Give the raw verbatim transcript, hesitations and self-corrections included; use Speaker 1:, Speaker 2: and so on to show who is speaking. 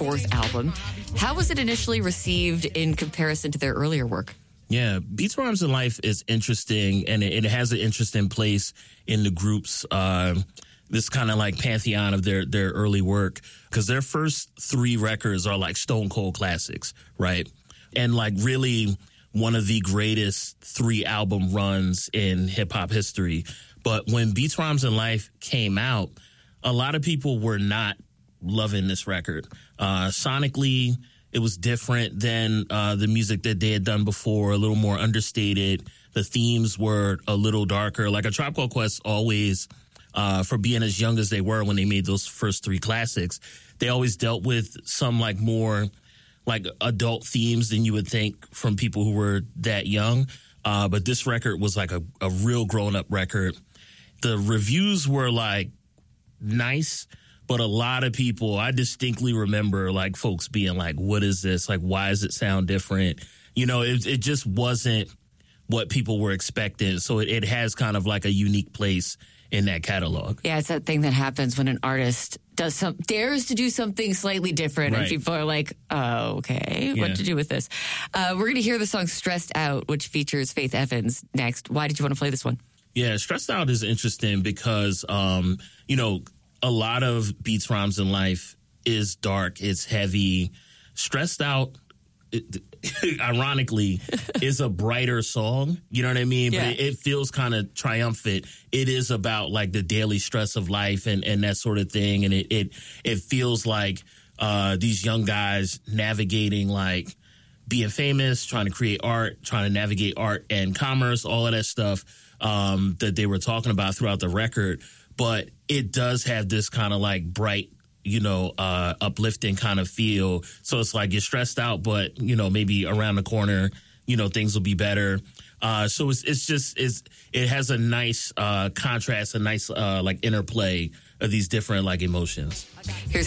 Speaker 1: fourth album. How was it initially received in comparison to their earlier work?
Speaker 2: Yeah, Beats, Rhymes, and Life is interesting, and it, it has an interesting place in the group's uh, this kind of like pantheon of their, their early work, because their first three records are like stone cold classics, right? And like really one of the greatest three album runs in hip hop history. But when Beats, Rhymes, and Life came out, a lot of people were not loving this record. Uh, sonically, it was different than uh, the music that they had done before, a little more understated. The themes were a little darker. Like A Tribe Called Quest always, uh, for being as young as they were when they made those first three classics, they always dealt with some like more like adult themes than you would think from people who were that young. Uh, but this record was like a, a real grown-up record. The reviews were like nice, but a lot of people, I distinctly remember like folks being like, what is this? Like, why does it sound different? You know, it, it just wasn't what people were expecting. So it, it has kind of like a unique place in that catalog.
Speaker 1: Yeah, it's that thing that happens when an artist does some dares to do something slightly different, right, and people are like, oh, okay,
Speaker 2: Yeah.
Speaker 1: what to do with this? Uh, we're going to hear the song Stressed Out, which features Faith Evans next. Why did you want to play this one?
Speaker 2: Yeah, Stressed Out is interesting because, um, you know, a lot of Beats, Rhymes, and Life is dark, it's heavy. Stressed Out, it, ironically, is a brighter song. You know what I mean?
Speaker 1: Yeah.
Speaker 2: But it, it feels kind of triumphant. It is about like the daily stress of life and, and that sort of thing. And it it, it feels like uh, these young guys navigating like being famous, trying to create art, trying to navigate art and commerce, all of that stuff um, that they were talking about throughout the record. But it does have this kind of like bright, you know, uh, uplifting kind of feel. So it's like you're stressed out, but, you know, maybe around the corner, you know, things will be better. Uh, so it's it's just, it's, it has a nice uh, contrast, a nice uh, like interplay of these different like emotions.
Speaker 1: Here's